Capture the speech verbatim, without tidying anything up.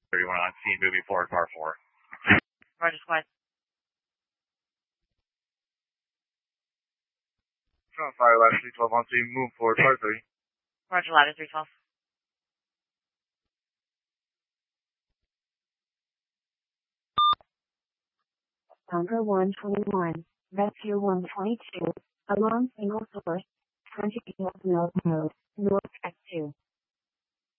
thirty-one on scene, moving forward, car four. Roger, squad. Front fire, last three twelve on scene, move forward, car three. Roger, ladder three twelve. Bunker one twenty-one, rescue one twenty-two, alarm single source, twenty North Mode, North